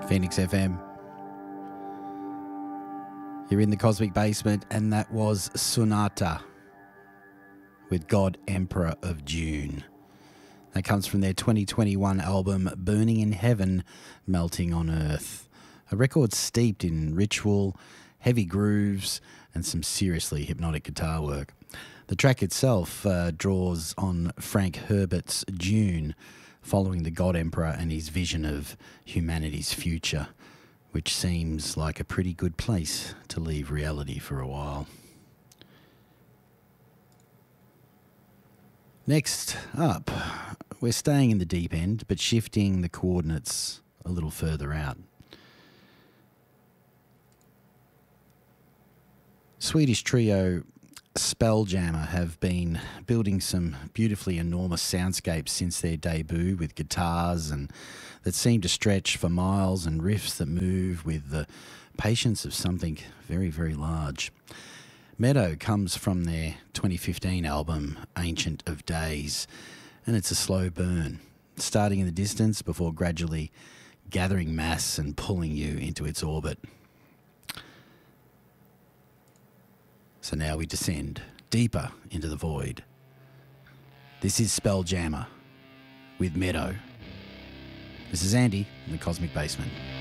Phoenix FM. You're in the Cosmic Basement, and that was Sonata with God Emperor of Dune. That comes from their 2021 album Burning in Heaven, Melting on Earth. A record steeped in ritual, heavy grooves, and some seriously hypnotic guitar work. The track itself draws on Frank Herbert's Dune, following the God Emperor and his vision of humanity's future, which seems like a pretty good place to leave reality for a while. Next up, we're staying in the deep end, but shifting the coordinates a little further out. Swedish trio Spelljammer have been building some beautifully enormous soundscapes since their debut, with guitars and that seem to stretch for miles and riffs that move with the patience of something very, very large. Meadow comes from their 2015 album Ancient of Days, and it's a slow burn, starting in the distance before gradually gathering mass and pulling you into its orbit. So now we descend deeper into the void. This is Spelljammer with Meadow. This is Andy in the Cosmic Basement.